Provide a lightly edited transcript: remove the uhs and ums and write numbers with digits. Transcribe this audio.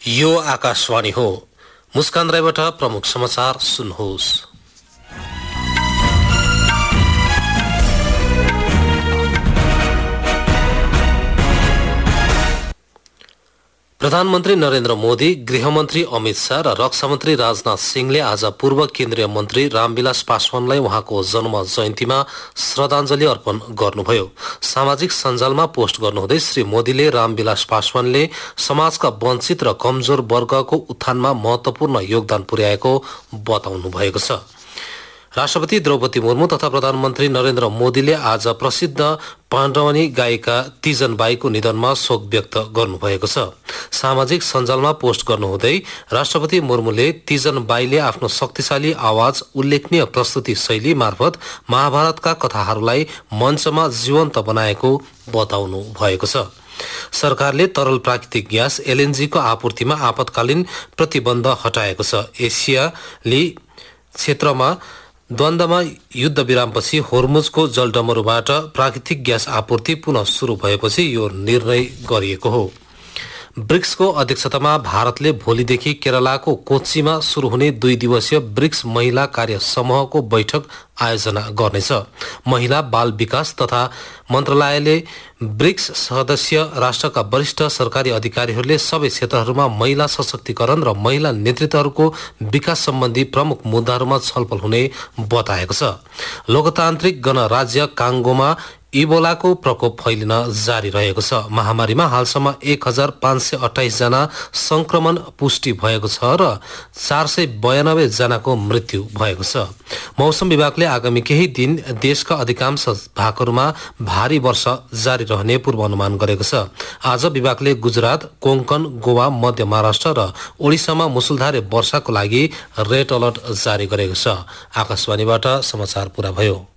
यो आकाशवाणी हो। मुस्कान राईबाट प्रमुख समाचार सुन्नुहोस्। प्रधानमन्त्री नरेन्द्र मोदी, गृहमन्त्री अमित शाह र रक्षा मन्त्री राजनाथ सिंहले आज पूर्व केन्द्रीय मन्त्री रामविलास पासवानलाई उहाँको जन्म जयन्तीमा श्रद्धाञ्जली अर्पण गर्नुभयो। सामाजिक सञ्जालमा पोस्ट गर्नुहुँदै श्री मोदीले रामविलास पासवानले समाजका वञ्चित र कमजोर वर्गको उत्थानमा महत्वपूर्ण योगदान पुर्याएको बताउनु भएको छ। राष्ट्रपति द्रौपदी मुर्मू तथा प्रधानमन्त्री नरेन्द्र मोदीले आज प्रसिद्ध पाण्डवनी गायिका तीजन बाईको निधनमा शोक व्यक्त गर्नुभएको छ। सामाजिक सञ्जालमा पोस्ट गर्नुहुँदै राष्ट्रपति मुर्मूले तीजन बाईले आफ्नो शक्तिशाली आवाज, उल्लेखनीय प्रस्तुति शैली मार्फत महाभारतका कथाहरूलाई मञ्चमा जीवन्त बनाएको बताउनु भएको छ। सरकारले तरल प्राकृतिक ग्यास एलएनजी को आपूर्तिमा आपतकालीन प्रतिबन्ध हटाएको छ। एसियाली क्षेत्रमा द्वन्द्वमा युद्ध विरामपछि होर्मुजको जलडमरूबाट प्राकृतिक ग्यास आपूर्ति पुनः शुरू भएपछि यो निर्णय गरिएको हो। ब्रिक्सको अध्यक्षतामा भारतले भोलिदेखि केरलाको कोच्चीमा शुरू हुने 2 दिवसीय ब्रिक्स महिला कार्य समूहको बैठक आयोजना गर्नेछ। महिला बाल विकास तथा मन्त्रालयले ब्रिक्स सदस्य राष्ट्रका वरिष्ठ सरकारी अधिकारीहरूले सबै क्षेत्रहरूमा महिला सशक्तिकरण र महिला नेतृत्वहरूको विकास सम्बन्धी प्रमुख मुद्दाहरूमा छलफल हुने बताएको छ। लोकतान्त्रिक गणराज्य काङ्गोमा इबोलाको प्रकोप फैलिन जारी रहेको छ। महामारीमा हालसम्म 1528 जना संक्रमण पुष्टि भएको छ र 492 जनाको मृत्यु भएको छ। मौसम विभागले आगामी केही दिन देशका अधिकांश भागहरूमा भारी वर्षा जारी रहने पूर्वानुमान गरेको छ। आज विभागले गुजरात, कोंकण, गोवा, मध्य महाराष्ट्र र ओडिसामा मुसलधारे वर्षाको लागि रेड अलर्ट जारी गरेको छ। आकाशवाणीबाट समाचार पूरा भयो।